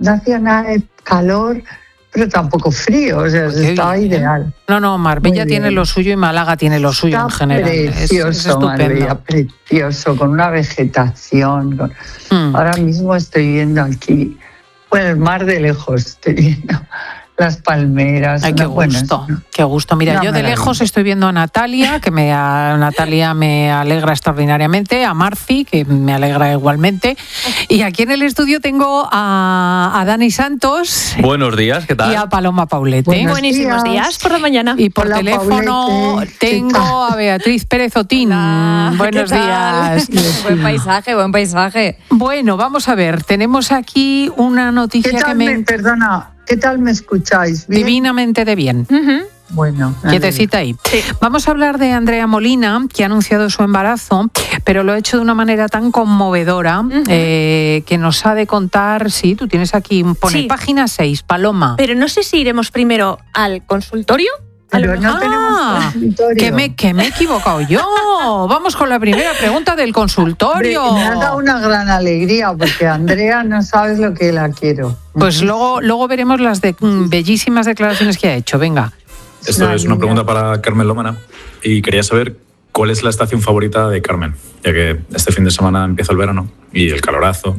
no hacía nada de calor, pero tampoco frío, o sea, estaba ideal. No, Marbella tiene lo suyo y Málaga tiene lo suyo en general. Precioso, es estupendo. Marbella, precioso, con una vegetación. Ahora mismo estoy viendo aquí, el mar de lejos, estoy viendo las palmeras. Ay, qué gusto, qué gusto. Mira, yo de lejos estoy viendo a Natalia, Natalia me alegra extraordinariamente, a Marci, que me alegra igualmente, y aquí en el estudio tengo a Dani Santos. Buenos días, ¿qué tal? Y a Paloma Paulete. Buenísimos días por la mañana. Y por teléfono Paulete, tengo a Beatriz Pérez Otín. Buenos días. Buen paisaje. Bueno, vamos a ver, tenemos aquí una noticia que Perdona, ¿qué tal me escucháis? ¿Bien? Divinamente de bien. Bueno, quietecita ahí. Sí. Vamos a hablar de Andrea Molina, que ha anunciado su embarazo, pero lo ha hecho de una manera tan conmovedora que nos ha de contar. Sí, tú tienes aquí, pone página 6, Paloma. Pero no sé si iremos primero al consultorio. Pero no tenemos consultorio. Que me he equivocado yo. Vamos con la primera pregunta del consultorio. Me ha dado una gran alegría porque Andrea no sabes lo que la quiero. Pues luego veremos las bellísimas declaraciones que ha hecho. Venga. Esto es una pregunta para Carmen Lomana y quería saber cuál es la estación favorita de Carmen, ya que este fin de semana empieza el verano y el calorazo.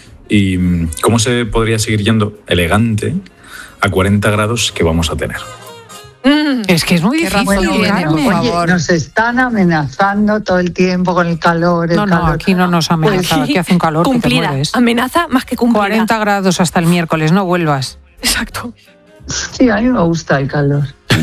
Y cómo se podría seguir yendo elegante a 40 grados que vamos a tener. Es que es muy difícil. Oye, nos están amenazando todo el tiempo con el calor. No, aquí no nos amenaza, aquí hace un calor cumplida. Que te mueres. Amenaza más que cumplida. 40 grados hasta el miércoles, no vuelvas. Exacto. Sí, a mí me gusta el calor.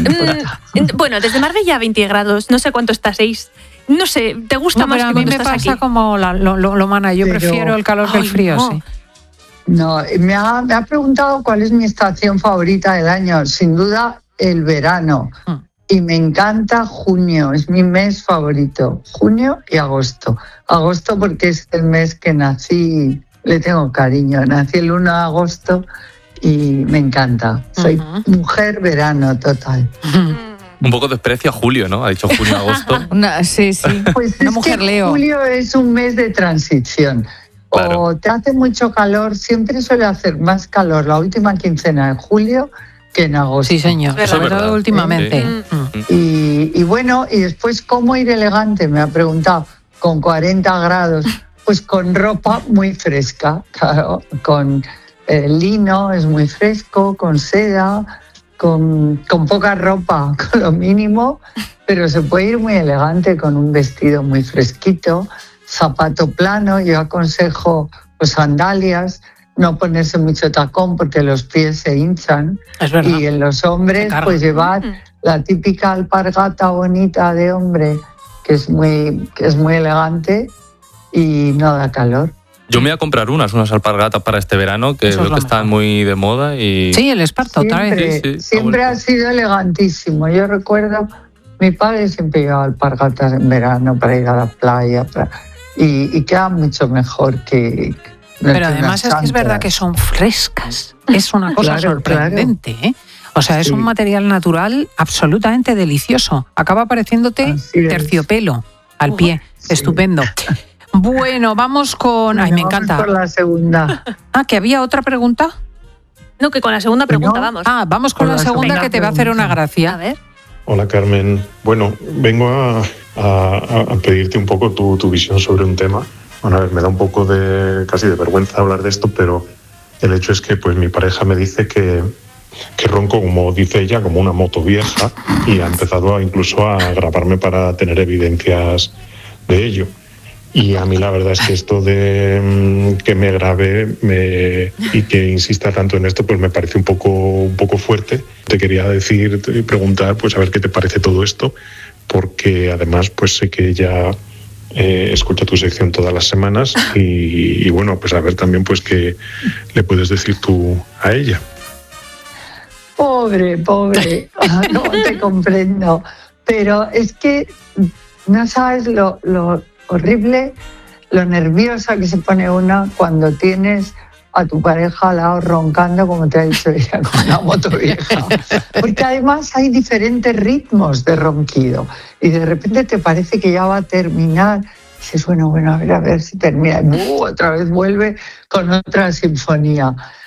Bueno, desde Marbella 20 grados, no sé cuánto está, 6. No sé, ¿te gusta más que cuando estás aquí? A mí me pasa como lo mana, yo prefiero el calor que el frío, sí. No, me ha preguntado cuál es mi estación favorita del año. Sin duda, el verano. Y me encanta junio, es mi mes favorito. Junio y agosto. Agosto porque es el mes que nací, le tengo cariño. Nací el 1 de agosto y me encanta. Soy mujer verano total. Un poco desprecio a julio, ¿no? Ha dicho junio, agosto. Sí. Pues una mujer Leo. Julio es un mes de transición. Claro. O te hace mucho calor, siempre suele hacer más calor la última quincena de julio que en agosto. Sí, señor, sobre todo últimamente. Y bueno, y después, ¿cómo ir elegante? Me ha preguntado, con 40 grados, pues con ropa muy fresca, claro, con lino, es muy fresco, con seda, con poca ropa, con lo mínimo, pero se puede ir muy elegante con un vestido muy fresquito, zapato plano. Yo aconsejo pues sandalias, no ponerse mucho tacón porque los pies se hinchan. Es verdad. Y en los hombres pues llevar la típica alpargata bonita de hombre que es muy elegante y no da calor. Yo me voy a comprar unas alpargatas para este verano, que veo que están muy de moda. Sí, el esparto otra vez. Siempre ha sido elegantísimo. Yo recuerdo, mi padre siempre llevaba alpargatas en verano para ir a la playa y queda mucho mejor que... Pero además es que es verdad que son frescas. Es una cosa sorprendente, ¿eh? O sea, es un material natural absolutamente delicioso. Acaba pareciéndote terciopelo al pie. Estupendo. Bueno, vamos con... Ay, me encanta. Vamos por la segunda. ¿Que había otra pregunta? No, que con la segunda pregunta vamos. Vamos con la segunda que te va a hacer una gracia. A ver. Hola, Carmen. Bueno, vengo a pedirte un poco tu visión sobre un tema. Bueno, a ver, me da un poco casi de vergüenza hablar de esto, pero el hecho es que pues mi pareja me dice que ronco, como dice ella, como una moto vieja, y ha empezado incluso a grabarme para tener evidencias de ello. Y a mí la verdad es que esto de que me grabe y que insista tanto en esto, pues me parece un poco fuerte. Te quería preguntar, pues a ver qué te parece todo esto, porque además pues sé que ella escucha tu sección todas las semanas y bueno, pues a ver también pues qué le puedes decir tú a ella. Pobre, no te comprendo. Pero es que no sabes lo horrible, lo nerviosa que se pone una cuando tienes a tu pareja al lado roncando, como te ha dicho ella, con una moto vieja. Porque además hay diferentes ritmos de ronquido y de repente te parece que ya va a terminar. Y dices, bueno, a ver si termina. Y otra vez vuelve con otra sinfonía.